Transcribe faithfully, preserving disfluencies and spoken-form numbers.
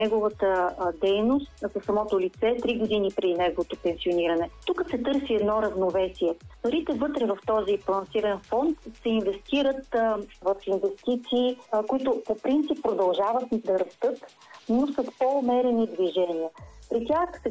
неговата а, дейност за самото лице три години преди неговото пенсиониране. Тук се търси едно равновесие. Парите вътре в този балансиран фонд се инвестират а, в инвестиции, а, които по принцип продължават да растат, но с по-умерени движения. При тях се